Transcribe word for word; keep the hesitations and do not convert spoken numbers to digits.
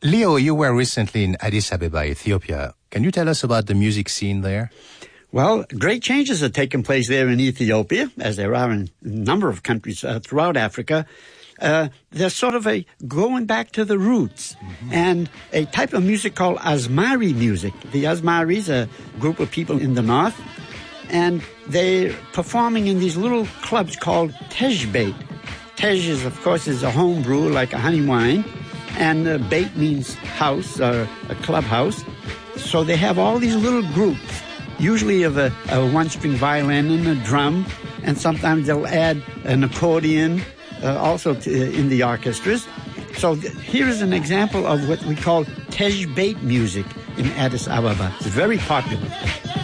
Leo, you were recently in Addis Ababa, Ethiopia. Can you tell us about the music scene there? Well, great changes have taken place there in Ethiopia, as there are in a number of countries uh, throughout Africa. Uh, there's sort of a going back to the roots, mm-hmm. and a type of music called Asmari music. The Asmaris, a group of people in the north, and they're performing in these little clubs called Tejbeit. Tej is, of course, is a home brew, like a honey wine, and uh, Beit means house, or a clubhouse. So they have all these little groups, usually of a, a one-string violin and a drum, and sometimes they'll add an accordion, Uh, also to, uh, in the orchestras. So th- here is an example of what we call Tej Beit music in Addis Ababa. It's very popular.